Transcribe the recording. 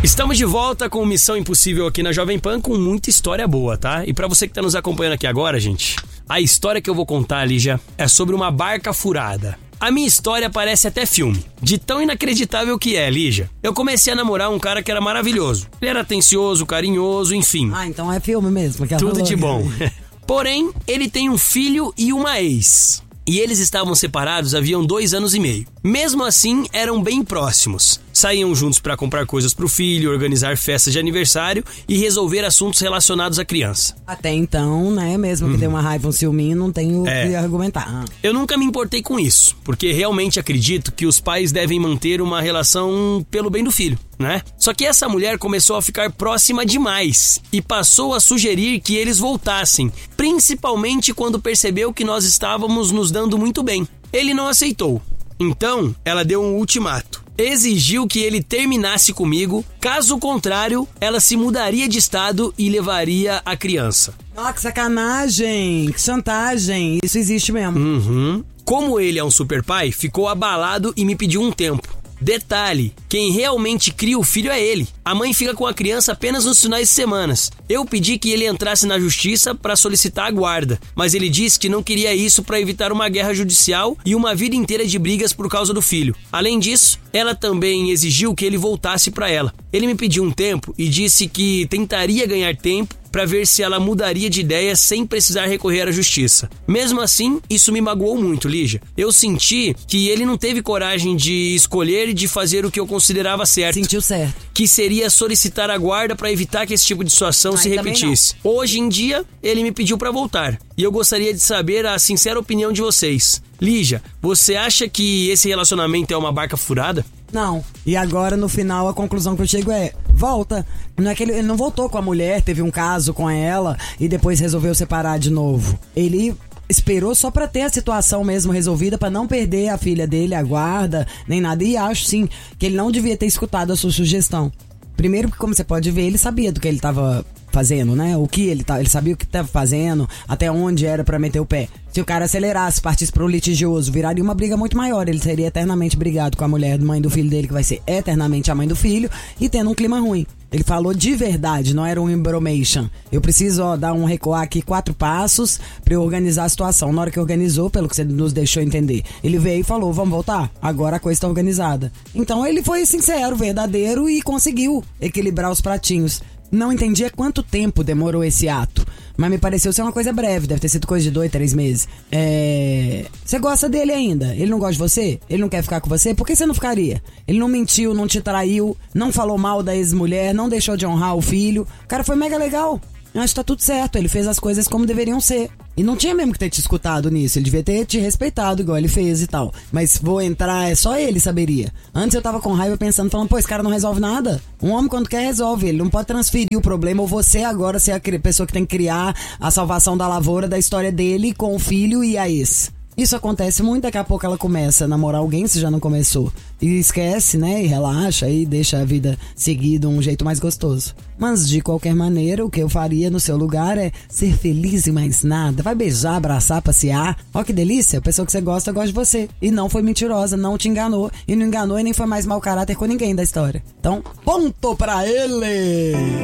Estamos de volta com Missão Impossível aqui na Jovem Pan com muita história boa, tá? E pra você que tá nos acompanhando aqui agora, gente, a história que eu vou contar, Lígia, é sobre uma barca furada. A minha história parece até filme, de tão inacreditável que é, Lígia. Eu comecei a namorar um cara que era maravilhoso. Ele era atencioso, carinhoso, enfim. Ah, então é filme mesmo. Tudo de bom. Porém, ele tem um filho e uma ex. E eles estavam separados haviam 2 anos e meio. Mesmo assim, eram bem próximos. Saíam juntos para comprar coisas pro filho, organizar festas de aniversário e resolver assuntos relacionados à criança. Até então, né, mesmo que dê uma raiva, um ciúminho, não tenho o que argumentar. Eu nunca me importei com isso, porque realmente acredito que os pais devem manter uma relação pelo bem do filho, né? Só que essa mulher começou a ficar próxima demais e passou a sugerir que eles voltassem, principalmente quando percebeu que nós estávamos nos dando muito bem. Ele não aceitou. Então, ela deu um ultimato. Exigiu que ele terminasse comigo, caso contrário, ela se mudaria de estado e levaria a criança. Nossa, que sacanagem, que chantagem, isso existe mesmo. Como ele é um super pai, ficou abalado e me pediu um tempo. Detalhe, quem realmente cria o filho é ele. A mãe fica com a criança apenas nos finais de semana. Eu pedi que ele entrasse na justiça para solicitar a guarda, mas ele disse que não queria isso para evitar uma guerra judicial e uma vida inteira de brigas por causa do filho. Além disso, ela também exigiu que ele voltasse para ela. Ele me pediu um tempo e disse que tentaria ganhar tempo para ver se ela mudaria de ideia sem precisar recorrer à justiça. Mesmo assim, isso me magoou muito, Lígia. Eu senti que ele não teve coragem de escolher e de fazer o que eu considerava certo. Sentiu certo. Que seria solicitar a guarda para evitar que esse tipo de situação se repetisse. Hoje em dia, ele me pediu para voltar. E eu gostaria de saber a sincera opinião de vocês. Lígia, você acha que esse relacionamento é uma barca furada? Não. E agora, no final, a conclusão que eu chego é: volta. Não é que ele não voltou com a mulher, teve um caso com ela e depois resolveu separar de novo. Ele esperou só pra ter a situação mesmo resolvida, pra não perder a filha dele, a guarda, nem nada. E acho, sim, que ele não devia ter escutado a sua sugestão. Primeiro porque, como você pode ver, ele sabia do que ele tava fazendo, né? Ele sabia o que tava fazendo, até onde era pra meter o pé. Se o cara acelerasse, partisse pro litigioso, viraria uma briga muito maior. Ele seria eternamente brigado com a mulher, mãe do filho dele, que vai ser eternamente a mãe do filho, e tendo um clima ruim. Ele falou de verdade, não era um embromation. Eu preciso dar um recuar aqui 4 passos pra eu organizar a situação. Na hora que organizou, pelo que você nos deixou entender, ele veio e falou: vamos voltar? Agora a coisa tá organizada. Então ele foi sincero, verdadeiro e conseguiu equilibrar os pratinhos. Não entendia quanto tempo demorou esse ato, mas me pareceu ser uma coisa breve, deve ter sido coisa de 2, 3 meses. Você gosta dele ainda? Ele não gosta de você? Ele não quer ficar com você? Por que você não ficaria? Ele não mentiu, não te traiu, não falou mal da ex-mulher, não deixou de honrar o filho. O cara foi mega legal. Acho que tá tudo certo, ele fez as coisas como deveriam ser. E não tinha mesmo que ter te escutado nisso, ele devia ter te respeitado igual ele fez e tal. Mas vou entrar, só ele saberia. Antes eu tava com raiva pensando, falando, pô, esse cara não resolve nada. Um homem quando quer resolve, ele não pode transferir o problema, ou você agora ser a pessoa que tem que criar a salvação da lavoura da história dele com o filho e a ex. Isso acontece muito, daqui a pouco ela começa a namorar alguém, se já não começou. E esquece, né, e relaxa e deixa a vida seguir de um jeito mais gostoso. Mas de qualquer maneira, o que eu faria no seu lugar é ser feliz e mais nada. Vai beijar, abraçar, passear. Ó que delícia, a pessoa que você gosta de você. E não foi mentirosa, não te enganou. E não enganou e nem foi mais mau caráter com ninguém da história. Então, ponto pra ele!